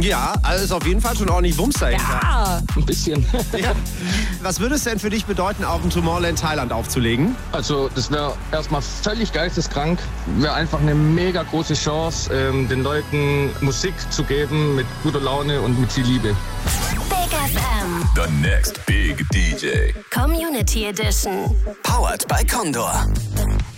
Ja, also ist auf jeden Fall schon ordentlich Wumms dahinter. Ja, Ein bisschen. Ja. Was würde es denn für dich bedeuten, auf dem Tomorrowland Thailand aufzulegen? Also das wäre erstmal völlig geisteskrank. Wäre einfach eine mega große Chance, den Leuten Musik zu geben mit guter Laune und mit viel Liebe. Big FM. The next big DJ. Community Edition. Powered by Condor.